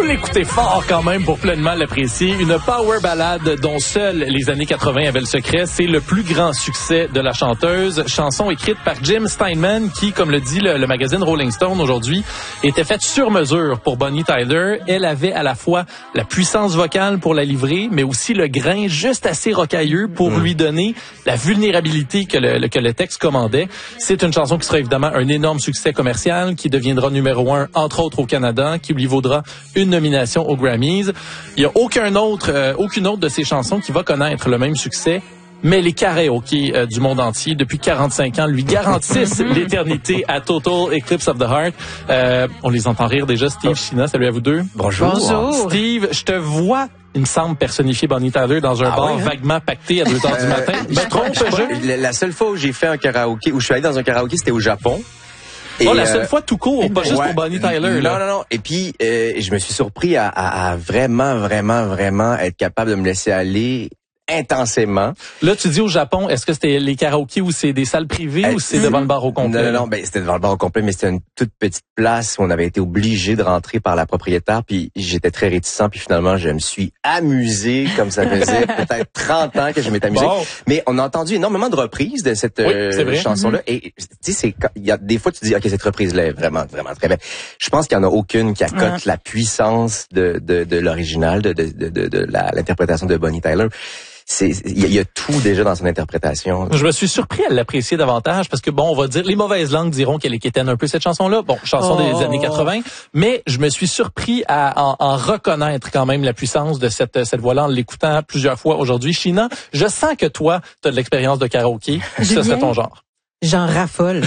l'écouter fort quand même pour pleinement l'apprécier. Une power ballade dont seules les années 80 avaient le secret. C'est le plus grand succès de la chanteuse. Chanson écrite par Jim Steinman qui, comme le dit le magazine Rolling Stone aujourd'hui, était faite sur mesure pour Bonnie Tyler. Elle avait à la fois la puissance vocale pour la livrer, mais aussi le grain juste assez rocailleux pour lui donner la vulnérabilité que le texte commandait. C'est une chanson qui sera évidemment un énorme succès commercial, qui deviendra numéro 1, entre autres au Canada, qui lui vaudra une nomination aux Grammys. Il y a aucune autre de ces chansons qui va connaître le même succès. Mais les karaokés du monde entier, depuis 45 ans, lui garantissent l'éternité à Total Eclipse of the Heart. On les entend rire déjà. Steve, Sheena, salut à vous deux. Bonjour. Steve, je te vois, il me semble, personnifier Bonnie Tyler dans un bar vaguement pacté à 2h du matin. Me trompe-je? La seule fois où j'ai fait un karaoké, où je suis allé dans un karaoké, c'était au Japon. Et la seule fois tout court, pas juste pour Bonnie Tyler. Non. Et puis, je me suis surpris à vraiment être capable de me laisser aller intensément. Là, tu dis au Japon, est-ce que c'était les karaokés ou c'est des salles privées ou c'est devant le bar au complet? Non, c'était devant le bar au complet, mais c'était une toute petite place où on avait été obligé de rentrer par la propriétaire, puis j'étais très réticent, puis finalement, je me suis amusé comme ça faisait peut-être 30 ans que je m'étais amusé. Bon. Mais on a entendu énormément de reprises de cette chanson-là, et tu sais, il y a des fois tu dis, ok, cette reprise-là est vraiment très belle. Je pense qu'il y en a aucune qui accote la puissance de l'original, de l'interprétation de Bonnie Tyler. Il y a tout déjà dans son interprétation. Je me suis surpris à l'apprécier davantage parce que on va dire, les mauvaises langues diront qu'elle équitaine un peu cette chanson-là. Bon, chanson des années 80, mais je me suis surpris à en reconnaître quand même la puissance de cette voix-là en l'écoutant plusieurs fois aujourd'hui. Sheena, je sens que toi, tu as de l'expérience de karaoké. Ça serait ton genre. J'en raffole.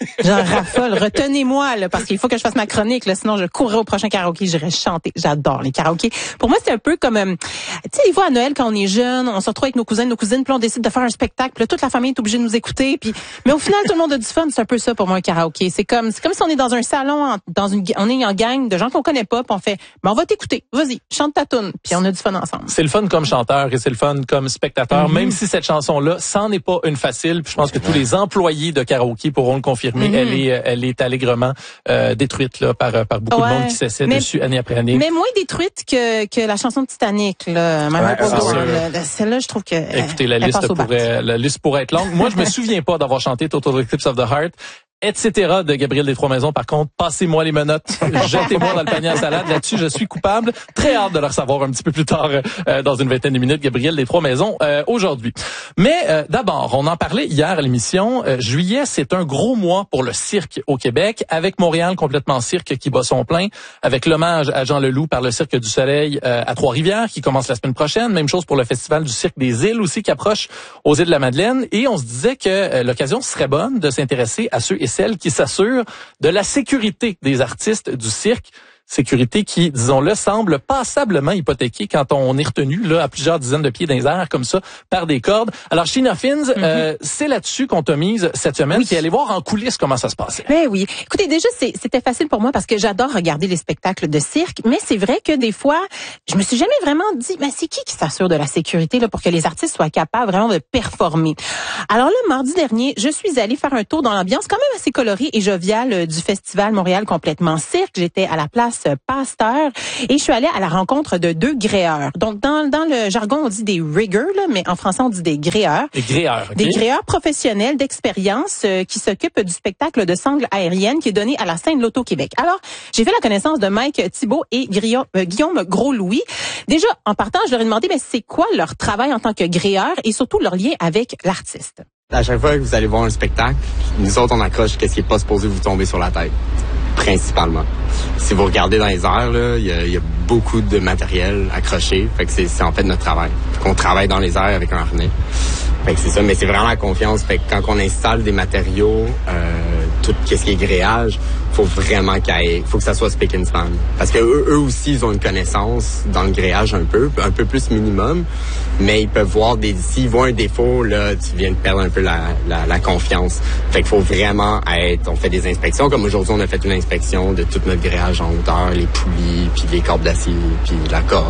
Retenez-moi, là, parce qu'il faut que je fasse ma chronique, là, sinon je courrais au prochain karaoké, j'irais chanter. J'adore les karaokés. Pour moi, c'est un peu comme, tu sais, des fois à Noël, quand on est jeune, on se retrouve avec nos cousins, nos cousines, puis on décide de faire un spectacle, puis là, toute la famille est obligée de nous écouter, puis, mais au final, tout le monde a du fun. C'est un peu ça pour moi, un karaoké. C'est comme si on est dans un salon, on est en gang de gens qu'on connaît pas, puis on fait, on va t'écouter. Vas-y, chante ta toune, puis on a du fun ensemble. C'est le fun comme chanteur et c'est le fun comme spectateur, même si cette chanson-là, c'en est pas une facile, puis je pense que tous les employés de karaoké pourront le confirmer. Elle est allègrement détruite là par beaucoup de monde qui s'essaie dessus année après année. Mais moins détruite que la chanson de Titanic là. Celle-là, je trouve que écoutez, la liste pourrait être longue. Moi, je me souviens pas d'avoir chanté Total Eclipse of the Heart. Etc. de Gabriel des Trois-Maisons. Par contre, passez-moi les menottes, jetez-moi dans le panier à salade. Là-dessus, je suis coupable. Très hâte de le recevoir un petit peu plus tard dans une vingtaine de minutes, Gabriel des Trois-Maisons, aujourd'hui. Mais d'abord, on en parlait hier à l'émission. Juillet, c'est un gros mois pour le cirque au Québec, avec Montréal complètement cirque qui bat son plein, avec l'hommage à Jean Leloup par le Cirque du Soleil à Trois-Rivières qui commence la semaine prochaine. Même chose pour le Festival du Cirque des Îles aussi qui approche aux Îles de la Madeleine. Et on se disait que l'occasion serait bonne de s'intéresser à ceux et celles qui s'assurent de la sécurité des artistes du cirque. Sécurité qui, disons-le, semble passablement hypothéquée quand on est retenu là à plusieurs dizaines de pieds dans les airs comme ça par des cordes. Alors, Sheena Fins, c'est là-dessus qu'on t'a mise cette semaine. Puis allez voir en coulisses comment ça se passait. Ben oui. Écoutez, déjà, c'était facile pour moi parce que j'adore regarder les spectacles de cirque, mais c'est vrai que des fois, je me suis jamais vraiment dit, mais c'est qui s'assure de la sécurité là pour que les artistes soient capables vraiment de performer. Alors là, mardi dernier, je suis allée faire un tour dans l'ambiance quand même assez colorée et joviale du Festival Montréal complètement cirque. J'étais à la place Pasteur et je suis allée à la rencontre de 2 gréeurs. Donc dans le jargon on dit des riggers là, mais en français on dit des gréeurs. Des gréeurs, okay. Des gréeurs professionnels d'expérience qui s'occupent du spectacle de sangle aérienne qui est donné à la scène de l'Auto-Québec. Alors, j'ai fait la connaissance de Mike Thibault et Guillaume Gros-Louis. Déjà en partant, je leur ai demandé mais c'est quoi leur travail en tant que gréeur et surtout leur lien avec l'artiste. À chaque fois que vous allez voir un spectacle, nous autres on accroche qu'est-ce qui est pas supposé vous tomber sur la tête. Principalement. Si vous regardez dans les airs, là, il y a beaucoup de matériel accroché. Fait que c'est en fait notre travail. Fait qu'on travaille dans les airs avec un harnais. Fait que c'est ça, mais c'est vraiment la confiance. Fait que quand on installe des matériaux, tout ce qui est grillage, faut vraiment faut que ça soit spick and span. Parce que eux aussi, ils ont une connaissance dans le grillage un peu plus minimum, mais ils peuvent voir s'ils voient un défaut, là, tu viens de perdre un peu la confiance. Fait qu'il faut vraiment on fait des inspections, comme aujourd'hui, on a fait une inspection de tout notre grillage en hauteur, les poulies, puis les cordes d'acier, puis la corde.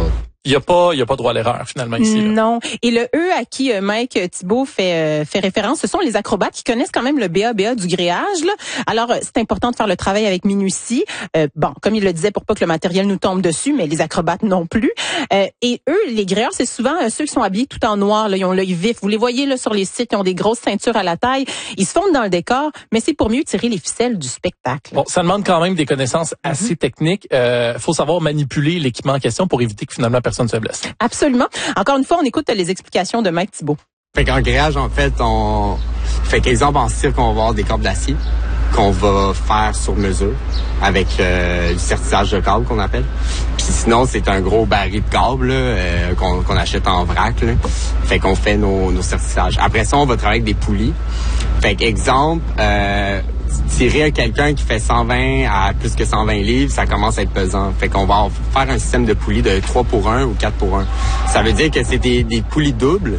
Il y a pas droit à l'erreur finalement ici. Là. Non. Et le E à qui Mike Thibault fait référence, ce sont les acrobates qui connaissent quand même le BABA du gréage. Là. Alors, c'est important de faire le travail avec minutie. Comme il le disait, pour pas que le matériel nous tombe dessus, mais les acrobates non plus. Et eux, les gréeurs, c'est souvent ceux qui sont habillés tout en noir. Là, ils ont l'œil vif. Vous les voyez là sur les sites, ils ont des grosses ceintures à la taille. Ils se fondent dans le décor, mais c'est pour mieux tirer les ficelles du spectacle. Bon, ça demande quand même des connaissances assez techniques. Faut savoir manipuler l'équipement en question pour éviter que finalement personne ne se blesse. Absolument. Encore une fois, on écoute les explications de Mike Thibault. Fait qu'en grillage, en fait, qu'exemple, en cirque, on va avoir des cordes d'acier qu'on va faire sur mesure avec du sertissage de câble qu'on appelle. Puis sinon, c'est un gros baril de câble là, qu'on achète en vrac. Là. Fait qu'on fait nos sertissages. Après ça, on va travailler avec des poulies. Fait qu'exemple, tirer à quelqu'un qui fait 120 à plus que 120 livres, ça commence à être pesant. Fait qu'on va faire un système de poulies de 3 pour 1 ou 4 pour 1. Ça veut dire que c'est des poulies doubles.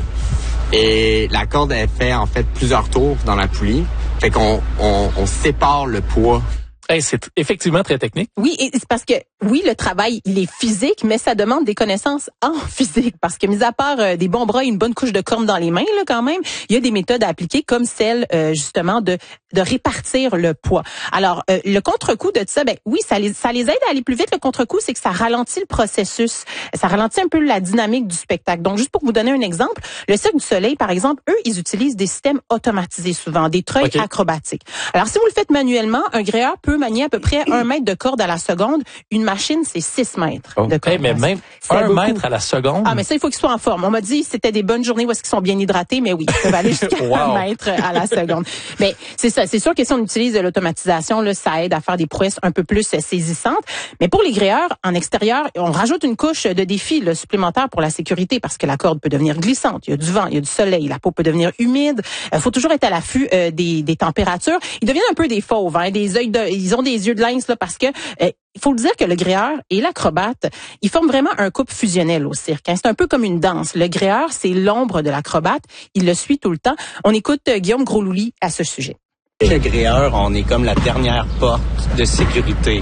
Et la corde, elle fait en fait plusieurs tours dans la poulie. Fait qu'on sépare le poids. Hey, c'est effectivement très technique. Oui, et c'est parce que, oui, le travail, il est physique, mais ça demande des connaissances en physique. Parce que, mis à part des bons bras et une bonne couche de corne dans les mains, là, quand même, il y a des méthodes à appliquer, comme celle, justement, de répartir le poids. Alors, le contre-coup de ça, oui, ça les aide à aller plus vite. Le contre-coup, c'est que ça ralentit le processus. Ça ralentit un peu la dynamique du spectacle. Donc, juste pour vous donner un exemple, le Cirque du Soleil, par exemple, eux, ils utilisent des systèmes automatisés souvent, des treuils acrobatiques. Alors, si vous le faites manuellement, un gréeur peut manier à peu près 1 mètre de corde à la seconde. Une machine, c'est 6 mètres de corde. Mais même 1 mètre à la seconde. Ah, mais ça, il faut qu'ils soient en forme. On m'a dit c'était des bonnes journées où est-ce qu'ils sont bien hydratés, mais oui, ils peuvent aller jusqu'à 1 mètre à la seconde. Mais c'est ça. C'est sûr que si on utilise de l'automatisation, là, ça aide à faire des prouesses un peu plus saisissantes. Mais pour les gréeurs, en extérieur, on rajoute une couche de défi là, supplémentaire pour la sécurité parce que la corde peut devenir glissante. Il y a du vent, il y a du soleil, la peau peut devenir humide. Faut toujours être à l'affût des températures. Ils deviennent un peu des fauves, hein, ils ont des yeux de lynx là parce que il faut le dire que le gréeur et l'acrobate, ils forment vraiment un couple fusionnel au cirque. Hein. C'est un peu comme une danse. Le gréeur, c'est l'ombre de l'acrobate. Il le suit tout le temps. On écoute Guillaume Grosloulis à ce sujet. Le gréeur, on est comme la dernière porte de sécurité.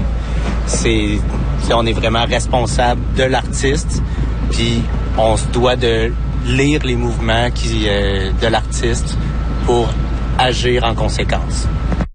On est vraiment responsable de l'artiste, puis on se doit de lire les mouvements de l'artiste pour agir en conséquence.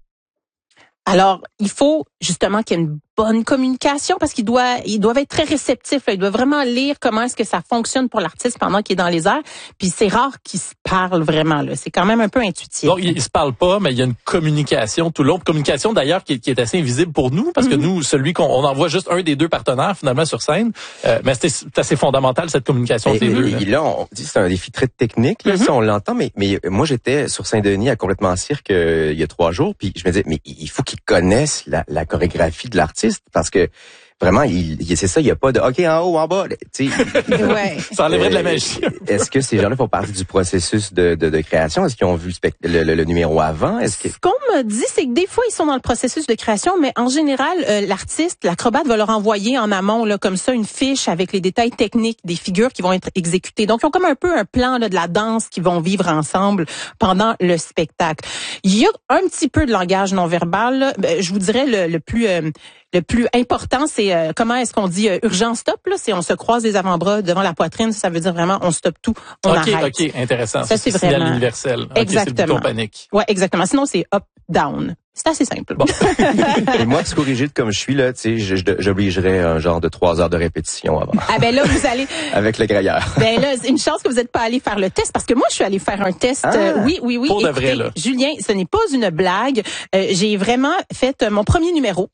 Alors, il faut justement qu'il y ait une bonne communication parce qu'ils doivent être très réceptifs. Là. Ils doivent vraiment lire comment est-ce que ça fonctionne pour l'artiste pendant qu'il est dans les airs. Puis c'est rare qu'ils se parlent vraiment. Là. C'est quand même un peu intuitif. Donc, ils se parlent pas, mais il y a une communication tout le long. Communication d'ailleurs qui est assez invisible pour nous parce que nous, on envoie juste un des deux partenaires finalement sur scène. Mais c'est assez fondamental cette communication entre les deux. Là, on dit c'est un défi très technique. Là, ça, on l'entend. Mais moi, j'étais sur Saint-Denis à Complètement Cirque il y a 3 jours. Puis je me disais, mais il faut qu'ils connaissent la chorégraphie de l'artiste parce que vraiment, c'est ça, il n'y a pas de OK en haut, en bas. Tu sais, ouais. Ça enlèverait de la magie. Est-ce que ces gens-là font partie du processus de création? Est-ce qu'ils ont vu le numéro avant? Ce qu'on me dit, c'est que des fois, ils sont dans le processus de création, mais en général, l'artiste, l'acrobate va leur envoyer en amont, là, comme ça, une fiche avec les détails techniques des figures qui vont être exécutées. Donc, ils ont comme un peu un plan là, de la danse qu'ils vont vivre ensemble pendant le spectacle. Il y a un petit peu de langage non verbal. Là. Je vous dirais le plus important, c'est comment est-ce qu'on dit urgent stop là, c'est on se croise les avant-bras devant la poitrine, ça veut dire vraiment on stoppe tout, on arrête. OK, intéressant. Ça c'est vraiment signal universel. Exactement. C'est le bouton panique. Ouais, exactement. Sinon c'est up down. C'est assez simple. Bon. Et moi, psychorigide comme je suis, là, tu sais, j'obligerais un genre de 3 heures de répétition avant. Ah ben là, vous allez... Avec le gréeur. Ben là, c'est une chance que vous n'êtes pas allé faire le test, parce que moi, je suis allée faire un test. Oui. Pour de vrai, là. Julien, ce n'est pas une blague. J'ai vraiment fait mon premier numéro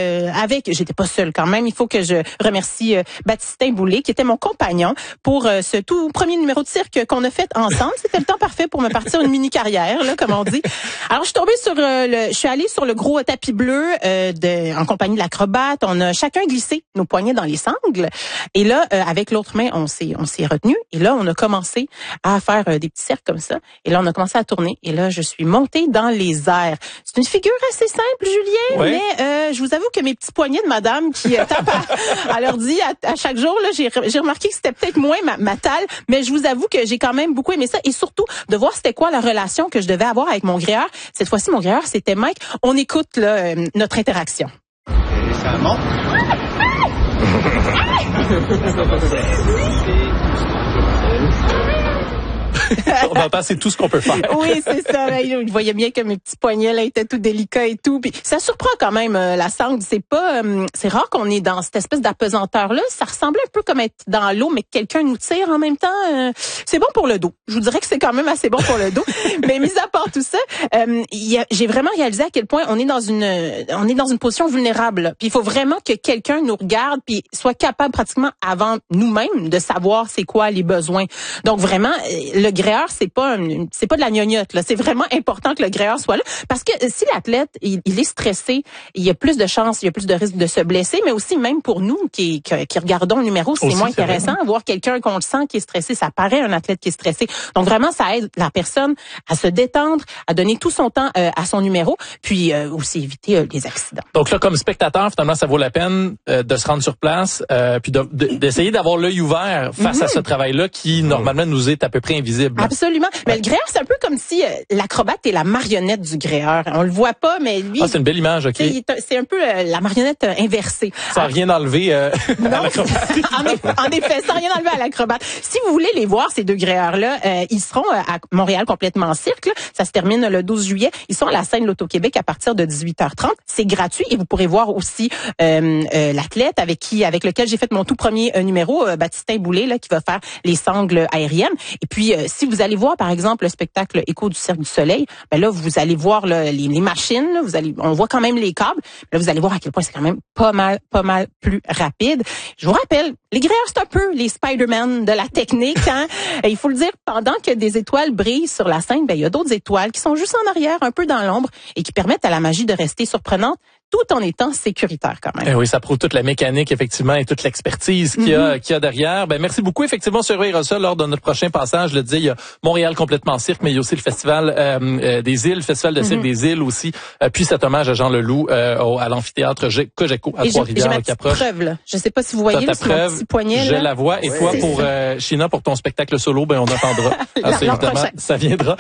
j'étais pas seule quand même. Il faut que je remercie Baptistin Boulay, qui était mon compagnon pour ce tout premier numéro de cirque qu'on a fait ensemble. C'était le temps parfait pour me partir une mini-carrière, là, comme on dit. Alors, je suis tombée sur je suis allée sur le gros tapis bleu en compagnie de l'acrobate. On a chacun glissé nos poignets dans les sangles. Et là, avec l'autre main, on s'est retenu. Et là, on a commencé à faire des petits cercles comme ça. Et là, on a commencé à tourner. Et là, je suis montée dans les airs. C'est une figure assez simple, Julien, oui. Mais je vous avoue que mes petits poignets de madame qui tapent à l'ordi à chaque jour, là, j'ai remarqué que c'était peut-être moins ma taille. Mais je vous avoue que j'ai quand même beaucoup aimé ça. Et surtout, de voir c'était quoi la relation que je devais avoir avec mon gréeur. Cette fois-ci, mon gréeur, c'était Mike. On écoute là, notre interaction. Et ça monte. On entend, c'est tout ce qu'on peut faire. Oui, c'est ça. Il voyait bien que mes petits poignets là étaient tout délicats et tout. Puis ça surprend quand même la sangle. C'est rare qu'on est dans cette espèce d'apesanteur là. Ça ressemblait un peu comme être dans l'eau, mais que quelqu'un nous tire en même temps. C'est bon pour le dos. Je vous dirais que c'est quand même assez bon pour le dos. Mais mis à part tout ça, j'ai vraiment réalisé à quel point on est dans une position vulnérable. Puis il faut vraiment que quelqu'un nous regarde puis soit capable pratiquement avant nous-mêmes de savoir c'est quoi les besoins. Donc vraiment le gréeur, c'est pas de la gnognotte là, c'est vraiment important que le gréeur soit là parce que si l'athlète il est stressé, il y a plus de chances, il y a plus de risques de se blesser, mais aussi même pour nous qui regardons le numéro, c'est moins intéressant voir quelqu'un qu'on le sent qui est stressé, ça paraît un athlète qui est stressé. Donc vraiment ça aide la personne à se détendre, à donner tout son temps à son numéro, puis aussi éviter les accidents. Donc là comme spectateur, finalement ça vaut la peine de se rendre sur place puis d'essayer d'avoir l'œil ouvert face à ce travail-là qui normalement nous est à peu près invisible. Absolument. Mais le gréeur, c'est un peu comme si l'acrobate est la marionnette du gréeur. On le voit pas, mais lui... Ah, c'est une belle image, OK. C'est un peu la marionnette inversée. Sans rien enlever à l'acrobate. En effet, sans rien enlever à l'acrobate. Si vous voulez les voir, ces deux gréeurs-là, ils seront à Montréal complètement cirque. Là. Ça se termine le 12 juillet. Ils sont à la scène Loto-Québec à partir de 18h30. C'est gratuit et vous pourrez voir aussi l'athlète avec lequel j'ai fait mon tout premier numéro, Baptistin Boulay, là, qui va faire les sangles aériennes. Et puis, si vous allez voir, par exemple, le spectacle Écho du Cirque du Soleil, ben là, vous allez voir là, les machines. Là, on voit quand même les câbles. Là, vous allez voir à quel point c'est quand même pas mal plus rapide. Je vous rappelle, les gréeurs, c'est un peu les Spider-Man de la technique. Hein? Et il faut le dire, pendant que des étoiles brillent sur la scène, ben il y a d'autres étoiles qui sont juste en arrière, un peu dans l'ombre, et qui permettent à la magie de rester surprenante, tout en étant sécuritaire quand même. Oui, ça prouve toute la mécanique, effectivement, et toute l'expertise qu'il y a derrière. Ben, merci beaucoup. Effectivement, on surveillera ça lors de notre prochain passage. Je le disais, il y a Montréal complètement cirque, mais il y a aussi le Festival des îles, le Festival de cirque des îles aussi. Puis cet hommage à Jean Leloup à l'amphithéâtre Cogeco à Trois-Rivières qui approche. Preuve, là. Je sais pas si vous voyez là, mon petit poignet. Je la vois. Et toi, pour Sheena, pour ton spectacle solo, ben on attendra. Évidemment, ça viendra.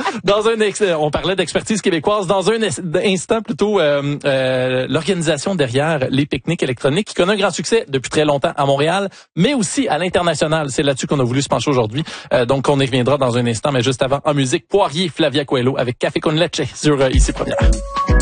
On parlait d'expertise québécoise. Dans un instant, plutôt, l'organisation derrière les pique-niques électroniques qui connaît un grand succès depuis très longtemps à Montréal, mais aussi à l'international. C'est là-dessus qu'on a voulu se pencher aujourd'hui. Donc, on y reviendra dans un instant, mais juste avant, en musique, Poirier, Flavia Coelho avec Café con Leche sur Ici Première.